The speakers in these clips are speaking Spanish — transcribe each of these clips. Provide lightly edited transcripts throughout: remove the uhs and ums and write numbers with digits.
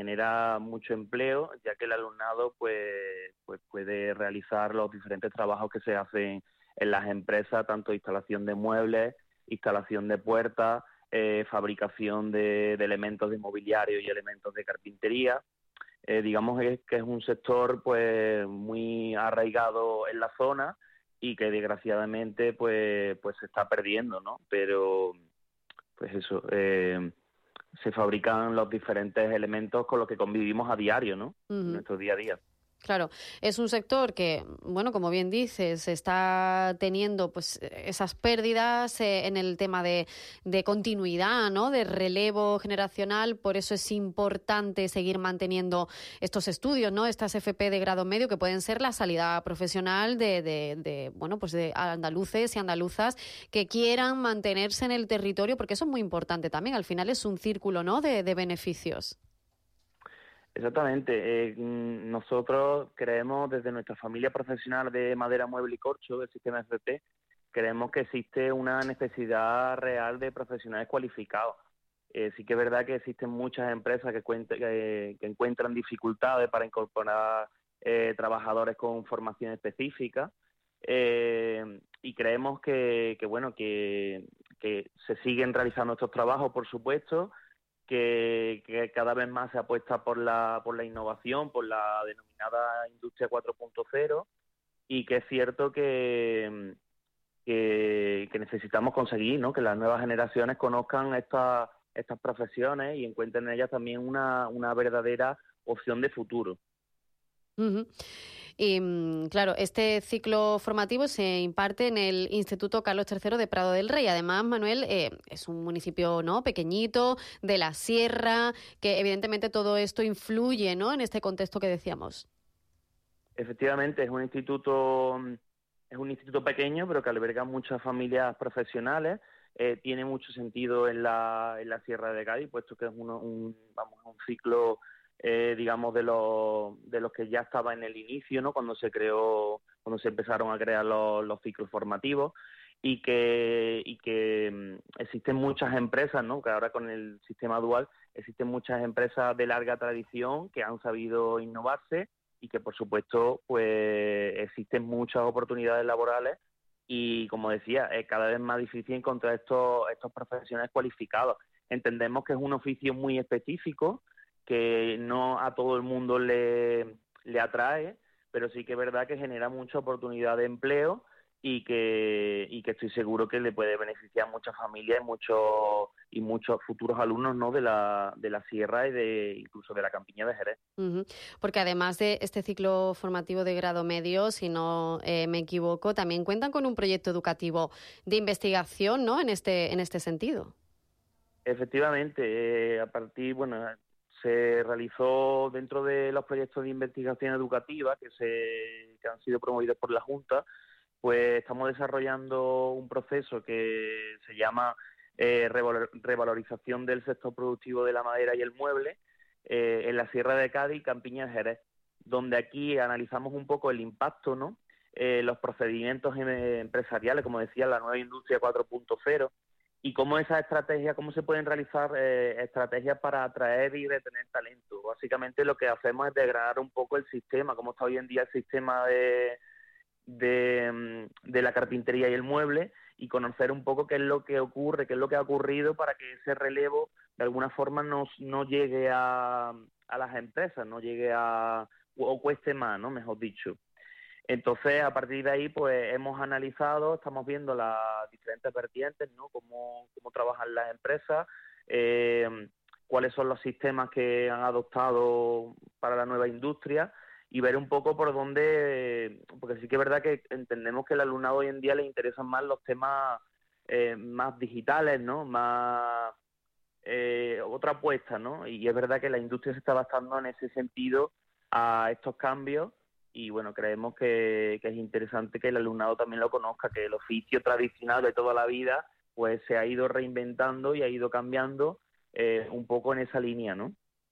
genera mucho empleo, ya que el alumnado pues puede realizar los diferentes trabajos que se hacen en las empresas, tanto instalación de muebles, instalación de puertas, fabricación de elementos de mobiliario y elementos de carpintería. Digamos que es un sector pues muy arraigado en la zona y que desgraciadamente pues se está perdiendo, ¿no? Pero pues eso, se fabrican los diferentes elementos con los que convivimos a diario, ¿no? En Ujú. nuestro día a día. Claro, es un sector que, bueno, como bien dices, está teniendo pues esas pérdidas en el tema de continuidad, ¿no? De relevo generacional, por eso es importante seguir manteniendo estos estudios, ¿no? Estas FP de grado medio que pueden ser la salida profesional bueno, pues de andaluces y andaluzas que quieran mantenerse en el territorio, porque eso es muy importante también. Al final es un círculo, ¿no? De beneficios. Exactamente. Nosotros creemos desde nuestra familia profesional de madera, mueble y corcho, del sistema FP, creemos que existe una necesidad real de profesionales cualificados. Sí que es verdad que existen muchas empresas que encuentran dificultades para incorporar trabajadores con formación específica, y creemos que se siguen realizando estos trabajos, por supuesto, que cada vez más se apuesta por la innovación, por la denominada Industria 4.0, y que es cierto que necesitamos conseguir, ¿no? Que las nuevas generaciones conozcan estas profesiones y encuentren en ellas también una verdadera opción de futuro. Ujú. Y claro, este ciclo formativo se imparte en el Instituto Carlos III de Prado del Rey. Además, Manuel, es un municipio, ¿no?, pequeñito, de la sierra, que evidentemente todo esto influye, ¿no?, en este contexto que decíamos. Efectivamente, es un instituto pequeño, pero que alberga muchas familias profesionales. Tiene mucho sentido en la Sierra de Cádiz, puesto que es un ciclo, digamos, de los que ya estaba en el inicio, ¿no? Cuando se empezaron a crear los ciclos formativos, y que existen muchas empresas, ¿no? Que ahora con el sistema dual existen muchas empresas de larga tradición que han sabido innovarse, y que, por supuesto, pues existen muchas oportunidades laborales, y, como decía, es cada vez más difícil encontrar estos profesionales cualificados. Entendemos que es un oficio muy específico, que no a todo el mundo le atrae, pero sí que es verdad que genera mucha oportunidad de empleo, y que estoy seguro que le puede beneficiar a muchas familias y muchos futuros alumnos, ¿no?, de la sierra y incluso de la campiña de Jerez. Ujú. Porque además de este ciclo formativo de grado medio, si no me equivoco, también cuentan con un proyecto educativo de investigación, ¿no?, en este sentido. Efectivamente, bueno, se realizó dentro de los proyectos de investigación educativa que han sido promovidos por la Junta. Pues estamos desarrollando un proceso que se llama revalorización del sector productivo de la madera y el mueble, en la Sierra de Cádiz, Campiña de Jerez, donde aquí analizamos un poco el impacto, ¿no? Los procedimientos empresariales, como decía, la nueva Industria 4.0, y cómo se pueden realizar estrategias para atraer y retener talento. Básicamente lo que hacemos es degradar un poco el sistema, cómo está hoy en día el sistema de la carpintería y el mueble, y conocer un poco qué es lo que ocurre, qué es lo que ha ocurrido, para que ese relevo de alguna forma no llegue a las empresas, no llegue o cueste más, ¿no?, mejor dicho. Entonces, a partir de ahí, pues hemos analizado, estamos viendo las diferentes vertientes, ¿no?, cómo trabajan las empresas, eh, cuáles son los sistemas que han adoptado para la nueva industria, y ver un poco por dónde, porque sí que es verdad que entendemos que al alumnado hoy en día le interesan más los temas más digitales, ¿no?, más otra apuesta, ¿no? Y es verdad que la industria se está adaptando en ese sentido a estos cambios, y bueno, creemos que es interesante que el alumnado también lo conozca, que el oficio tradicional de toda la vida pues se ha ido reinventando y ha ido cambiando un poco en esa línea, ¿no?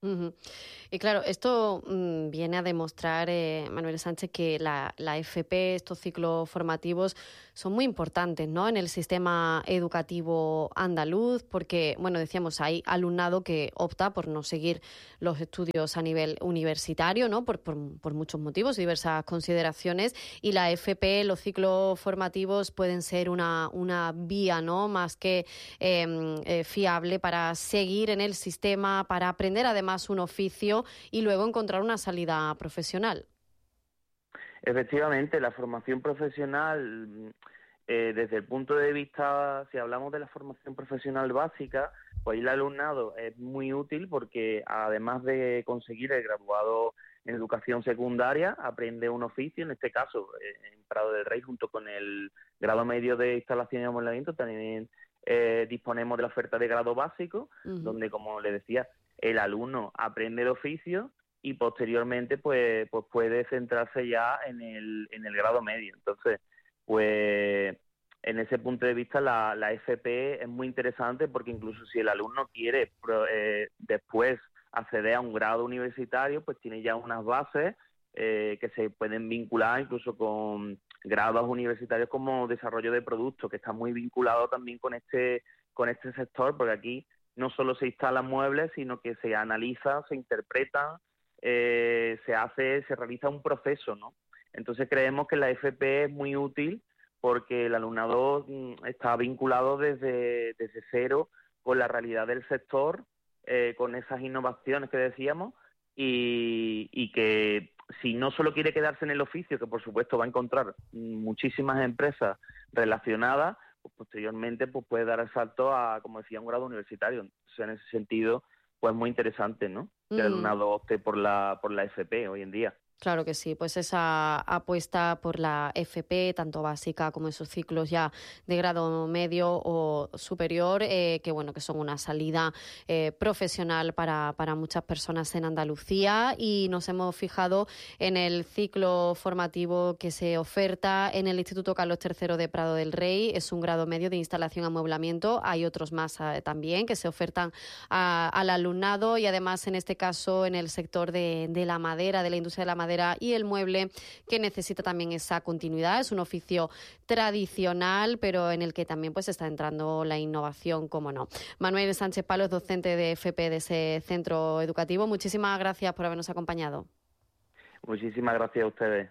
Ujú. Y claro, esto viene a demostrar, Manuel Sánchez, que la FP, estos ciclos formativos, son muy importantes, ¿no?, en el sistema educativo andaluz, porque, bueno, decíamos, hay alumnado que opta por no seguir los estudios a nivel universitario, ¿no?, por muchos motivos y diversas consideraciones, y la FP, los ciclos formativos, pueden ser una vía, ¿no?, más que fiable para seguir en el sistema, para aprender además un oficio y luego encontrar una salida profesional. Efectivamente, la formación profesional, desde el punto de vista, si hablamos de la formación profesional básica, pues el alumnado es muy útil porque además de conseguir el graduado en educación secundaria, aprende un oficio, en este caso en Prado del Rey, junto con el grado medio de instalación y amoblamiento, también disponemos de la oferta de grado básico, donde, como le decía, el alumno aprende el oficio y posteriormente pues puede centrarse ya en el grado medio. Entonces, pues en ese punto de vista la FP es muy interesante porque incluso si el alumno quiere después acceder a un grado universitario, pues tiene ya unas bases que se pueden vincular incluso con grados universitarios como desarrollo de productos, que está muy vinculado también con este sector, porque aquí no solo se instalan muebles, sino que se analiza, se interpretan, se realiza un proceso, ¿no? Entonces creemos que la FP es muy útil porque el alumnado está vinculado desde cero con la realidad del sector, con esas innovaciones que decíamos, y que si no solo quiere quedarse en el oficio, que por supuesto va a encontrar muchísimas empresas relacionadas, pues posteriormente pues puede dar el salto a, como decía, un grado universitario. Entonces, en ese sentido, pues muy interesante, ¿no?, que el alumnado opte por la FP hoy en día. Claro que sí, pues esa apuesta por la FP, tanto básica como esos ciclos ya de grado medio o superior, que bueno, que son una salida profesional para muchas personas en Andalucía, y nos hemos fijado en el ciclo formativo que se oferta en el Instituto Carlos III de Prado del Rey. Es un grado medio de instalación y amueblamiento. Hay otros más también que se ofertan al alumnado, y además en este caso en el sector de la madera, de la industria de la madera y el mueble, que necesita también esa continuidad. Es un oficio tradicional, pero en el que también pues está entrando la innovación, como no. Manuel Sánchez Palos, docente de FP de ese centro educativo, muchísimas gracias por habernos acompañado. Muchísimas gracias a ustedes.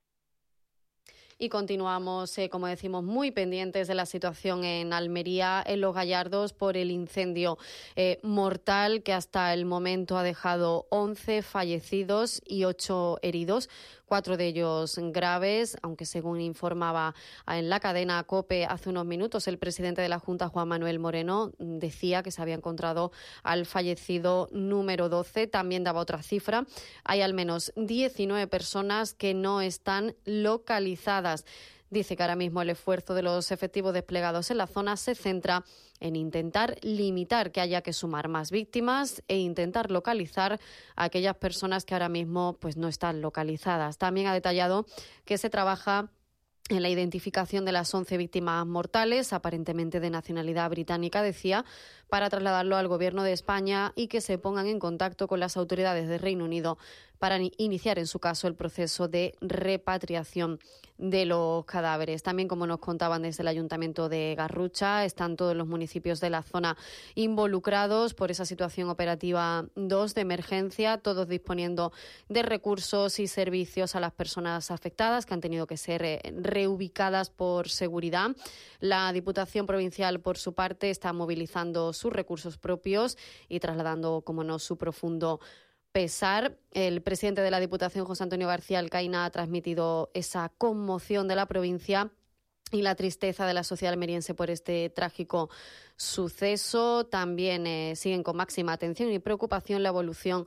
Y continuamos, como decimos, muy pendientes de la situación en Almería, en Los Gallardos, por el incendio mortal que hasta el momento ha dejado 11 fallecidos y 8 heridos, 4 de ellos graves, aunque según informaba en la cadena COPE hace unos minutos, el presidente de la Junta, Juan Manuel Moreno, decía que se había encontrado al fallecido número 12. También daba otra cifra: hay al menos 19 personas que no están localizadas. Dice que ahora mismo el esfuerzo de los efectivos desplegados en la zona se centra en intentar limitar que haya que sumar más víctimas e intentar localizar a aquellas personas que ahora mismo pues no están localizadas. También ha detallado que se trabaja en la identificación de las 11 víctimas mortales, aparentemente de nacionalidad británica, decía, para trasladarlo al Gobierno de España y que se pongan en contacto con las autoridades del Reino Unido para iniciar, en su caso, el proceso de repatriación de los cadáveres. También, como nos contaban desde el Ayuntamiento de Garrucha, están todos los municipios de la zona involucrados por esa situación operativa 2 de emergencia, todos disponiendo de recursos y servicios a las personas afectadas, que han tenido que ser reubicadas por seguridad. La Diputación Provincial, por su parte, está movilizando sus recursos propios y trasladando, como no, su profundo pesar. El presidente de la Diputación, José Antonio García Alcaina, ha transmitido esa conmoción de la provincia y la tristeza de la sociedad almeriense por este trágico suceso. También siguen con máxima atención y preocupación la evolución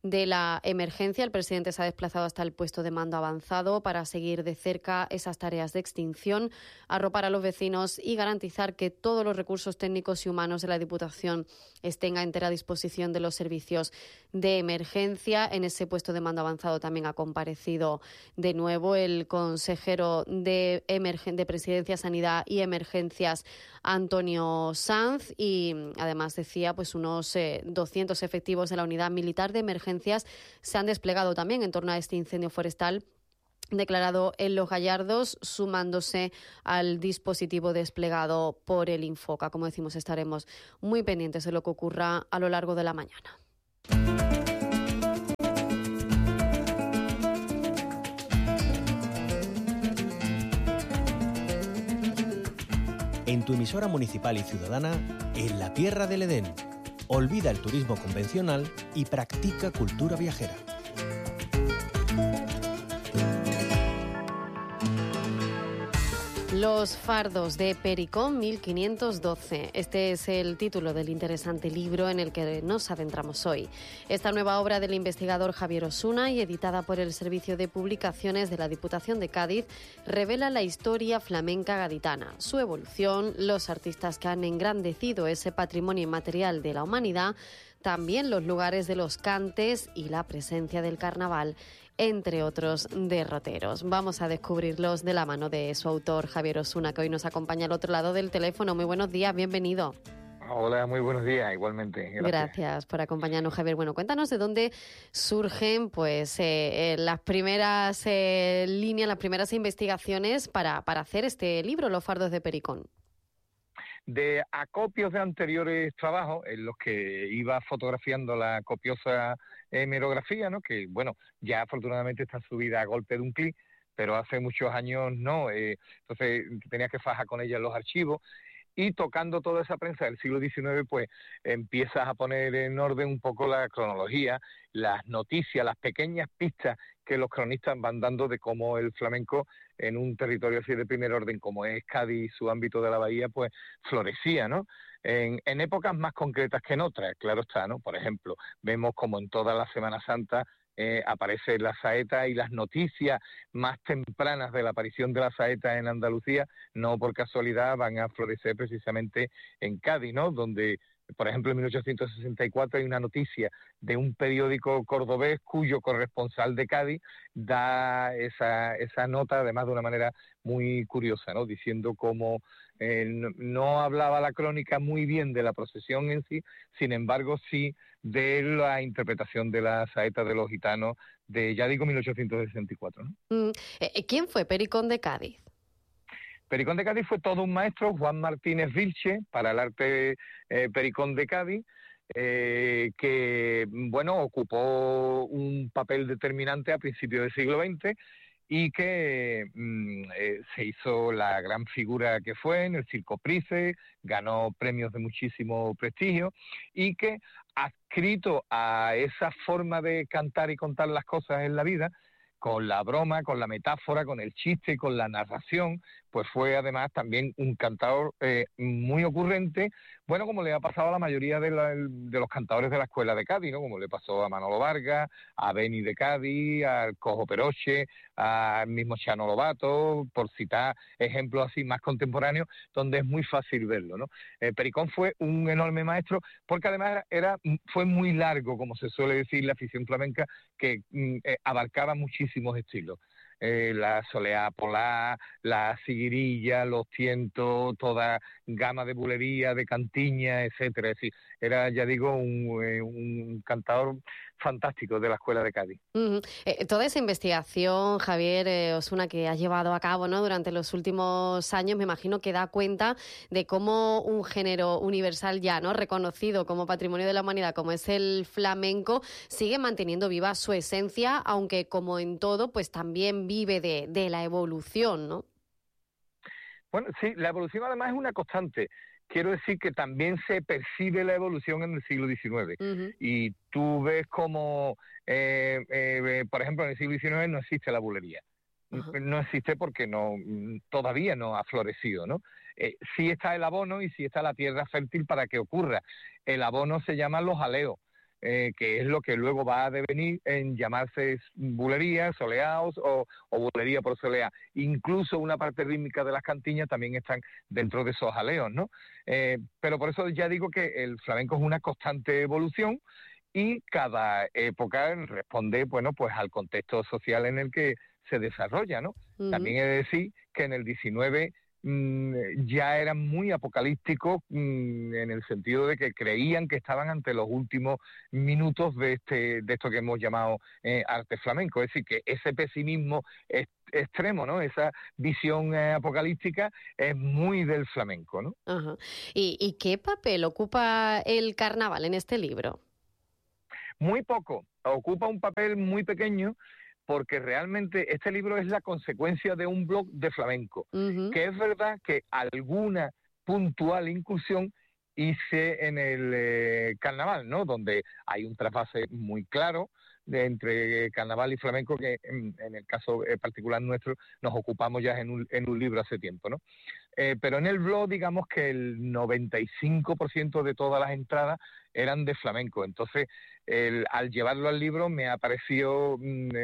de la emergencia. El presidente se ha desplazado hasta el puesto de mando avanzado para seguir de cerca esas tareas de extinción, arropar a los vecinos y garantizar que todos los recursos técnicos y humanos de la Diputación estén a entera disposición de los servicios de emergencia. En ese puesto de mando avanzado también ha comparecido de nuevo el consejero de Presidencia, Sanidad y Emergencias, Antonio Sanz, y además decía pues unos 200 efectivos de la Unidad Militar de Emergencias se han desplegado también en torno a este incendio forestal declarado en Los Gallardos, sumándose al dispositivo desplegado por el Infoca. Como decimos, estaremos muy pendientes de lo que ocurra a lo largo de la mañana. En tu emisora municipal y ciudadana, en la Tierra del Edén. Olvida el turismo convencional y practica cultura viajera. Los fardos de Pericón 1512. Este es el título del interesante libro en el que nos adentramos hoy. Esta nueva obra del investigador Javier Osuna y editada por el Servicio de Publicaciones de la Diputación de Cádiz revela la historia flamenca gaditana, su evolución, los artistas que han engrandecido ese patrimonio inmaterial de la humanidad, también los lugares de los cantes y la presencia del carnaval, entre otros derroteros. Vamos a descubrirlos de la mano de su autor, Javier Osuna, que hoy nos acompaña al otro lado del teléfono. Muy buenos días, bienvenido. Hola, muy buenos días, igualmente. Gracias por acompañarnos, Javier. Bueno, cuéntanos de dónde surgen pues las primeras líneas, las primeras investigaciones para hacer este libro, Los fardos de Pericón. De acopios de anteriores trabajos en los que iba fotografiando la copiosa hemerografía, ¿no? Que, bueno, ya afortunadamente está subida a golpe de un clic, pero hace muchos años no. Entonces tenía que fajar con ella en los archivos. Y tocando toda esa prensa del siglo XIX, pues empiezas a poner en orden un poco la cronología, las noticias, las pequeñas pistas que los cronistas van dando de cómo el flamenco en un territorio así de primer orden como es Cádiz, su ámbito de la bahía, pues florecía, ¿no? En épocas más concretas que en otras, claro está, ¿no? Por ejemplo, vemos como en toda la Semana Santa aparece la saeta y las noticias más tempranas de la aparición de la saeta en Andalucía, no por casualidad van a florecer precisamente en Cádiz, ¿no? Donde, por ejemplo, en 1864 hay una noticia de un periódico cordobés cuyo corresponsal de Cádiz da esa nota, además de una manera muy curiosa, ¿no? Diciendo cómo no hablaba la crónica muy bien de la procesión en sí, sin embargo sí de la interpretación de la saeta de los gitanos de, ya digo, 1864, ¿no? ¿Quién fue Pericón de Cádiz? Pericón de Cádiz fue todo un maestro, Juan Martínez Vilche, para el arte Pericón de Cádiz, que, bueno, ocupó un papel determinante a principios del siglo XX y que se hizo la gran figura que fue en el Circo Price, ganó premios de muchísimo prestigio y que, adscrito a esa forma de cantar y contar las cosas en la vida, con la broma, con la metáfora, con el chiste, con la narración, pues fue además también un cantador muy ocurrente, bueno, como le ha pasado a la mayoría de los cantadores de la escuela de Cádiz, ¿no? Como le pasó a Manolo Vargas, a Beni de Cádiz, al Cojo Peroche, al mismo Chano Lobato, por citar ejemplos así más contemporáneos, donde es muy fácil verlo, ¿no? Pericón fue un enorme maestro, porque además fue muy largo, como se suele decir, la afición flamenca, que abarcaba muchísimos estilos. La soleá polar, la siguirilla, los tientos, toda gama de bulería, de cantiña, etcétera. Es decir, era, ya digo, un cantador fantástico de la Escuela de Cádiz. Toda esa investigación, Javier Osuna, que has llevado a cabo, ¿no?, durante los últimos años, me imagino que da cuenta de cómo un género universal ya, ¿no?, reconocido como patrimonio de la humanidad, como es el flamenco, sigue manteniendo viva su esencia, aunque, como en todo, pues también vive de la evolución, ¿no? Bueno, sí, la evolución además es una constante. Quiero decir que también se percibe la evolución en el siglo XIX. Uh-huh. Y tú ves como, por ejemplo, en el siglo XIX no existe la bulería. Uh-huh. No existe porque todavía no ha florecido, ¿no? Sí está el abono y sí está la tierra fértil para que ocurra. El abono se llama los aleos. que es lo que luego va a devenir en llamarse bulería, soleaos o bulería por soleá. Incluso una parte rítmica de las cantiñas también están dentro de esos jaleos, ¿no? Pero por eso ya digo que el flamenco es una constante evolución y cada época responde, bueno, pues al contexto social en el que se desarrolla, ¿no? Uh-huh. También he de decir que en el 19 ya eran muy apocalípticos en el sentido de que creían que estaban ante los últimos minutos de esto que hemos llamado arte flamenco. Es decir, que ese pesimismo extremo, ¿no? Esa visión apocalíptica es muy del flamenco, ¿no? Uh-huh. ¿Y qué papel ocupa el carnaval en este libro? Muy poco. Ocupa un papel muy pequeño, porque realmente este libro es la consecuencia de un blog de flamenco, uh-huh. que es verdad que alguna puntual incursión hice en el carnaval, ¿no? Donde hay un trasvase muy claro entre carnaval y flamenco, que en el caso particular nuestro nos ocupamos ya en un libro hace tiempo, ¿no? Pero en el blog, digamos que el 95% de todas las entradas eran de flamenco. Entonces, al llevarlo al libro me ha parecido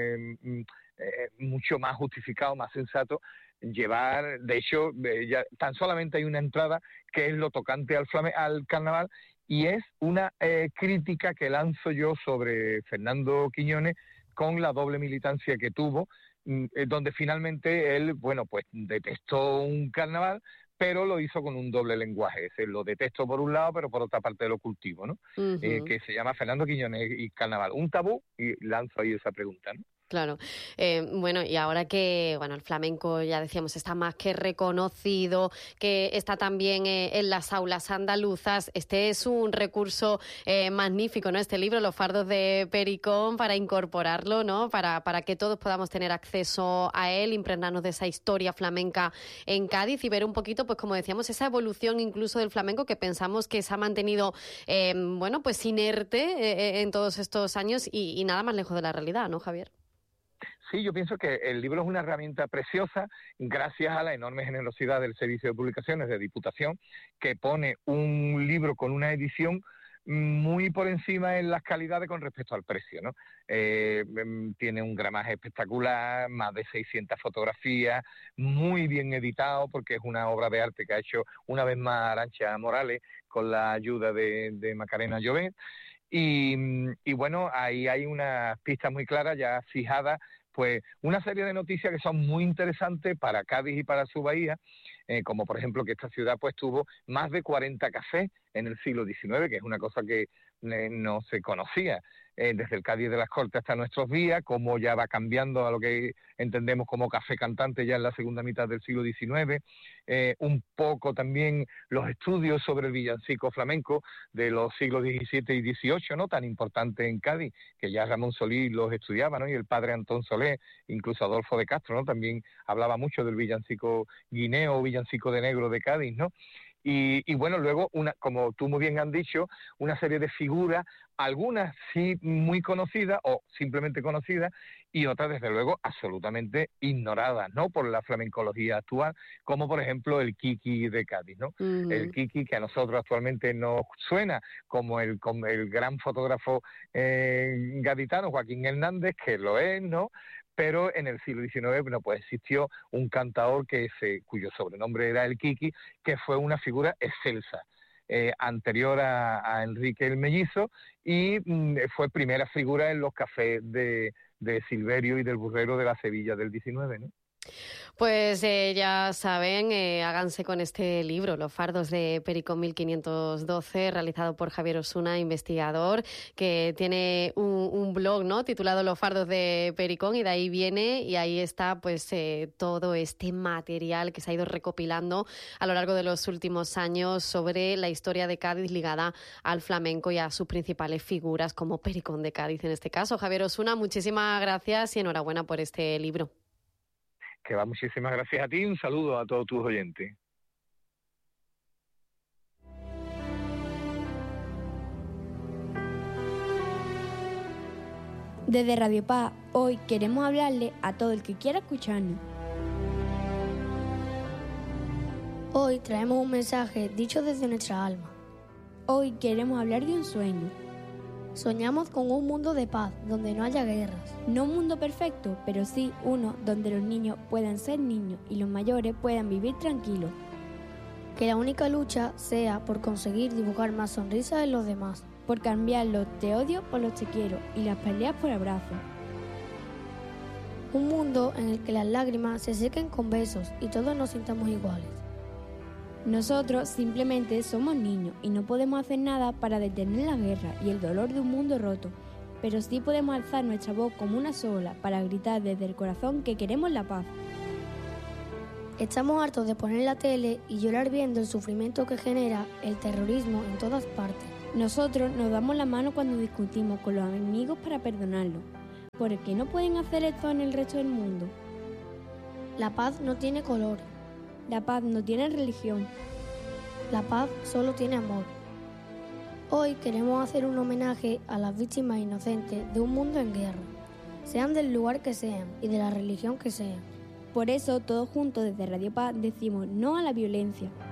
mucho más justificado, más sensato llevar, de hecho, ya tan solamente hay una entrada que es lo tocante al carnaval, y es una crítica que lanzo yo sobre Fernando Quiñones con la doble militancia que tuvo, donde finalmente él, bueno, pues detestó un carnaval, pero lo hizo con un doble lenguaje. Es decir, lo detesto por un lado, pero por otra parte lo cultivo, ¿no? Uh-huh. Que se llama Fernando Quiñones y carnaval. Un tabú, y lanzo ahí esa pregunta, ¿no? Claro. Bueno, y ahora que el flamenco, ya decíamos, está más que reconocido, que está también en las aulas andaluzas, este es un recurso magnífico, ¿no? Este libro, Los fardos de Pericón, para incorporarlo, ¿no? Para que todos podamos tener acceso a él, impregnarnos de esa historia flamenca en Cádiz y ver un poquito, pues como decíamos, esa evolución incluso del flamenco que pensamos que se ha mantenido, pues inerte en todos estos años y nada más lejos de la realidad, ¿no, Javier? Sí, yo pienso que el libro es una herramienta preciosa gracias a la enorme generosidad del Servicio de Publicaciones de Diputación, que pone un libro con una edición muy por encima en las calidades con respecto al precio, ¿no? Tiene un gramaje espectacular, más de 600 fotografías, muy bien editado, porque es una obra de arte que ha hecho una vez más Arantxa Morales con la ayuda de Macarena Llobet. Y bueno, ahí hay unas pistas muy claras ya fijadas, pues una serie de noticias que son muy interesantes para Cádiz y para su bahía, como por ejemplo que esta ciudad pues tuvo más de 40 cafés en el siglo XIX, que es una cosa que no se conocía, desde el Cádiz de las Cortes hasta nuestros días, cómo ya va cambiando a lo que entendemos como café cantante ya en la segunda mitad del siglo XIX, un poco también los estudios sobre el villancico flamenco de los siglos XVII y XVIII, ¿no? Tan importante en Cádiz, que ya Ramón Solís los estudiaba, ¿no? Y el padre Antón Solé, incluso Adolfo de Castro, ¿no? También hablaba mucho del villancico guineo o villancico de negro de Cádiz, ¿no? Y bueno, luego, como tú muy bien has dicho, una serie de figuras, algunas sí muy conocidas o simplemente conocidas, y otras, desde luego, absolutamente ignoradas, ¿no? Por la flamencología actual, como por ejemplo el Kiki de Cádiz, ¿no? Uh-huh. El Kiki, que a nosotros actualmente nos suena como el gran fotógrafo gaditano, Joaquín Hernández, que lo es, ¿no? Pero en el siglo XIX, bueno, pues existió un cantador cuyo sobrenombre era el Kiki, que fue una figura excelsa, anterior a Enrique el Mellizo, y fue primera figura en los cafés de Silverio y del Burrero de la Sevilla del XIX, ¿no? Pues ya saben, háganse con este libro, Los fardos de Pericón 1512, realizado por Javier Osuna, investigador, que tiene un blog, ¿no?, titulado Los fardos de Pericón, y de ahí viene, y ahí está pues todo este material que se ha ido recopilando a lo largo de los últimos años sobre la historia de Cádiz ligada al flamenco y a sus principales figuras, como Pericón de Cádiz en este caso. Javier Osuna, muchísimas gracias y enhorabuena por este libro. Que va, muchísimas gracias a ti y un saludo a todos tus oyentes. Desde Radio Paz, hoy queremos hablarle a todo el que quiera escucharnos. Hoy traemos un mensaje dicho desde nuestra alma. Hoy queremos hablar de un sueño. Soñamos con un mundo de paz, donde no haya guerras. No un mundo perfecto, pero sí uno donde los niños puedan ser niños y los mayores puedan vivir tranquilos. Que la única lucha sea por conseguir dibujar más sonrisas en los demás. Por cambiar los te odio por los te quiero y las peleas por abrazos. Un mundo en el que las lágrimas se sequen con besos y todos nos sintamos iguales. Nosotros simplemente somos niños y no podemos hacer nada para detener la guerra y el dolor de un mundo roto, pero sí podemos alzar nuestra voz como una sola para gritar desde el corazón que queremos la paz. Estamos hartos de poner la tele y llorar viendo el sufrimiento que genera el terrorismo en todas partes. Nosotros nos damos la mano cuando discutimos con los enemigos para perdonarlos. ¿Por qué no pueden hacer esto en el resto del mundo? La paz no tiene color. La paz no tiene religión. La paz solo tiene amor. Hoy queremos hacer un homenaje a las víctimas inocentes de un mundo en guerra, sean del lugar que sean y de la religión que sean. Por eso, todos juntos desde Radio Paz decimos no a la violencia.